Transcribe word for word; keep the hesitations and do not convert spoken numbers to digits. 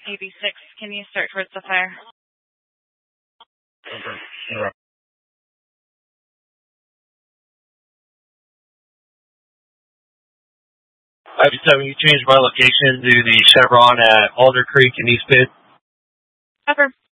A B six, can you start towards the fire? Okay. All right. five seven, you changed my location to the Chevron at Alder Creek in East Bend. Cover.